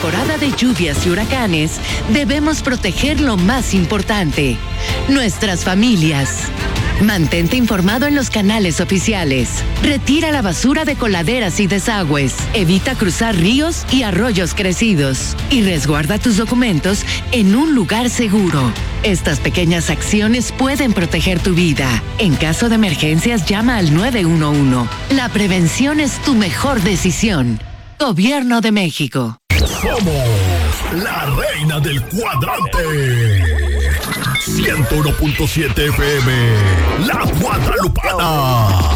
temporada de lluvias y huracanes, debemos proteger lo más importante, nuestras familias. Mantente informado en los canales oficiales. Retira la basura de coladeras y desagües. Evita cruzar ríos y arroyos crecidos. Y resguarda tus documentos en un lugar seguro. Estas pequeñas acciones pueden proteger tu vida. En caso de emergencias, llama al 911. La prevención es tu mejor decisión. Gobierno de México. Somos la reina del cuadrante. 101.7 FM, La Guadalupana.